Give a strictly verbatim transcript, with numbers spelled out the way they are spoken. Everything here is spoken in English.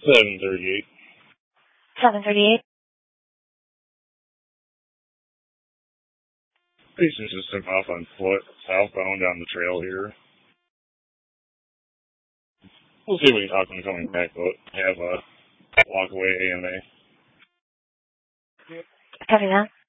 seven thirty-eight. seven thirty-eight. Patient just took off on foot, southbound down the trail here. We'll see if we can talk him coming back, but have a walk away A M A. Copy that.